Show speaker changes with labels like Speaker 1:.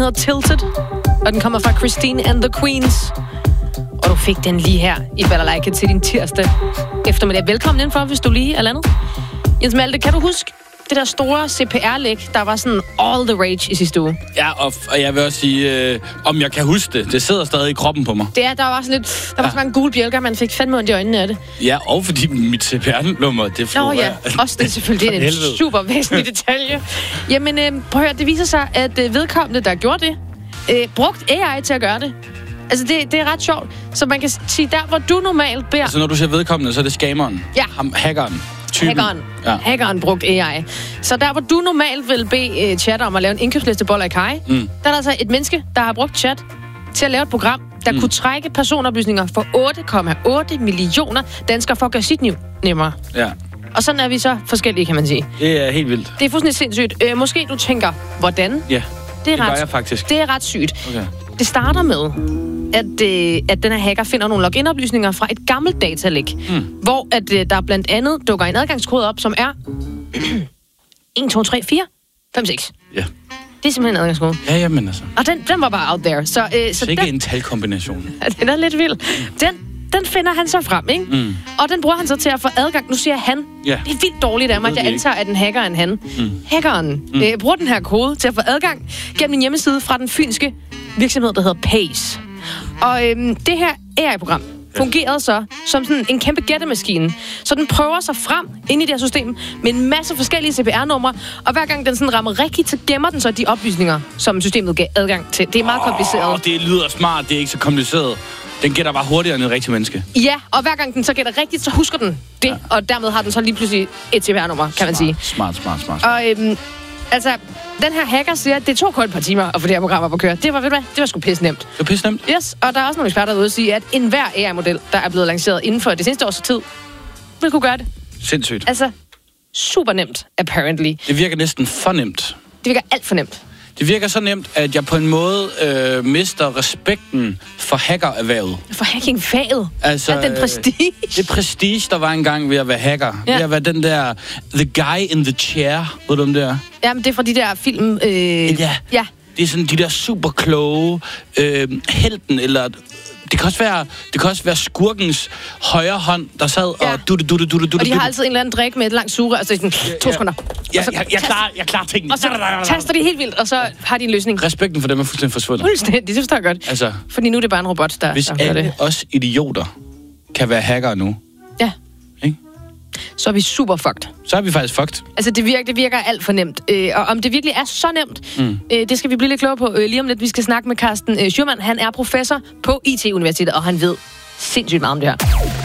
Speaker 1: hedder Tilted, og den kommer fra Christine and the Queens. Og du fik den lige her i Balalaika til din tirsdag eftermiddag. Velkommen indenfor, hvis du lige er landet. Jens Malte, kan du huske det der store CPR-læk, der var sådan all the rage i sidste uge?
Speaker 2: Ja, og jeg vil også sige, om jeg kan huske det. Det sidder stadig i kroppen på mig.
Speaker 1: Det er, der var sådan lidt, der var så mange gule bjælker, man fik fandme ondt i øjnene af det.
Speaker 2: Ja, og fordi mit CPR-nummer, det florerer.
Speaker 1: Nå ja, også det selvfølgelig. Det er en super væsentlig detalje. Jamen, prøv at høre, det viser sig, at vedkommende, der gjorde det, brugte AI til at gøre det. Altså, det er ret sjovt. Så man kan sige, der hvor du normalt beder...
Speaker 2: Altså, når du siger vedkommende, så er det scammeren.
Speaker 1: Ja.
Speaker 2: Hackeren.
Speaker 1: Hackeren brugte AI. Så der, hvor du normalt vil bede chat om at lave en indkøbsliste boller i kaj, der er der altså et menneske, der har brugt chat til at lave et program, der kunne trække personoplysninger for 8,8 millioner danskere for at gøre sit liv nemmere.
Speaker 2: Ja.
Speaker 1: Og sådan er vi så forskellige, kan man sige.
Speaker 2: Det er helt vildt.
Speaker 1: Det er fuldstændig sindssygt. Måske du tænker, hvordan?
Speaker 2: Ja, det gør jeg faktisk.
Speaker 1: Det er ret sygt.
Speaker 2: Okay.
Speaker 1: Det starter med, at den her hacker finder nogle login-oplysninger fra et gammelt datalæk, hvor at der blandt andet dukker en adgangskode op, som er 1, 2, 3, 4, 5, 6.
Speaker 2: Ja.
Speaker 1: Det er simpelthen en adgangskode.
Speaker 2: Ja, jamen altså.
Speaker 1: Og den var bare out there. Så
Speaker 2: ikke en talkombination.
Speaker 1: Den er lidt vild. Den finder han så frem, ikke? Og den bruger han så til at få adgang. Nu siger han, det er vildt dårligt af mig, at jeg antager, at en hacker er en han. Hackeren bruger den her kode til at få adgang gennem en hjemmeside fra den fynske virksomhed, der hedder Pace. Og det her AI-program fungerede så som sådan en kæmpe gættemaskine. Så den prøver sig frem ind i det her system med en masse forskellige CPR-numre, og hver gang den sådan rammer rigtigt, så gemmer den så de oplysninger, som systemet gav adgang til. Det er meget kompliceret.
Speaker 2: Det lyder smart, det er ikke så kompliceret. Den gætter bare hurtigere end et rigtigt menneske.
Speaker 1: Ja, og hver gang den så gætter rigtigt, så husker den det, og dermed har den så lige pludselig et CPR-nummer, kan man sige.
Speaker 2: Smart.
Speaker 1: Og altså, den her hacker siger, at det tog kun et par timer at få det her program op at køre. Det var sgu pisse nemt.
Speaker 2: Det var pisse nemt?
Speaker 1: Yes, og der er også nogle eksperter derude, der siger, at enhver AI-model, der er blevet lanceret inden for det seneste års tid, vil kunne gøre det.
Speaker 2: Sindssygt.
Speaker 1: Altså, super nemt, apparently.
Speaker 2: Det virker næsten for nemt.
Speaker 1: Det virker alt for nemt.
Speaker 2: Det virker så nemt, at jeg på en måde mister respekten for hackererhvervet.
Speaker 1: For hackingfaget?
Speaker 2: Altså,
Speaker 1: den prestige?
Speaker 2: Det prestige, der var engang ved at være hacker. Ja. Ved at være den der, the guy in the chair. Ved du om det er?
Speaker 1: Jamen, det er fra de der film...
Speaker 2: Ja. Det er sådan de der super kloge helten, eller... Det kan også være skurkens højre hånd, der sad og dutte.
Speaker 1: Og de har altid en eller anden drik med et langt sugerør, og så sådan 2 sekunder.
Speaker 2: Ja, jeg klarer tingene.
Speaker 1: Og så taster de helt vildt, og så har de en løsning.
Speaker 2: Respekten for dem er fuldstændig forsvundet.
Speaker 1: Fuldstændig, det forstår jeg godt.
Speaker 2: Altså,
Speaker 1: fordi nu er det bare en robot, der
Speaker 2: hvis alle os idioter kan være hackere nu,
Speaker 1: så er vi super fucked.
Speaker 2: Så er vi faktisk fucked.
Speaker 1: Altså, det virker alt for nemt. Og om det virkelig er så nemt, det skal vi blive lidt klogere på lige om lidt. Vi skal snakke med Carsten Schürmann. Han er professor på IT-universitetet, og han ved sindssygt meget om det her.